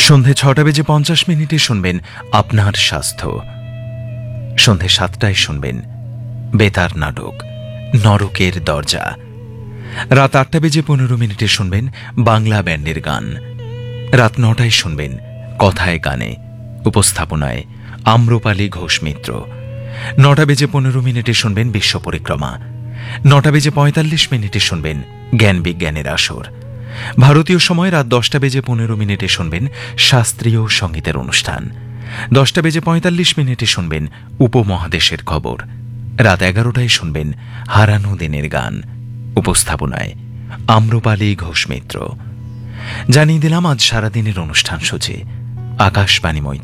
সন্ধে ৬টা বেজে ৫০ মিনিটে শুনবেন আপনার স্বাস্থ্য। সন্ধে ৭টায় শুনবেন বেতার নাটক নরকের দরজা। রাত ৮টা বেজে ১৫ মিনিটে শুনবেন বাংলা ব্যান্ডের গান। রাত ৯টায় শুনবেন কথায় গানে, উপস্থাপনায় আম্রপালি ঘোষ মিত্র। ৯টা বেজে ১৫ মিনিটে শুনবেন বিশ্ব পরিক্রমা। ৯টা বেজে ৪৫ মিনিটে শুনবেন জ্ঞান বিজ্ঞানের আসর। ভারতীয় সময় রাত ১০টা বেজে ১৫ মিনিটে শুনবেন শাস্ত্রীয় সঙ্গীতের অনুষ্ঠান। ১০টা বেজে ৪৫ মিনিটে শুনবেন উপমহাদেশের খবর। রাত ১১টায় শুনবেন হারানো দিনের গান, উপস্থাপনায় আম্রপালি ঘোষ মিত্র। জানিয়ে দিলাম আজ সারাদিনের অনুষ্ঠান সূচি। আকাশবাণী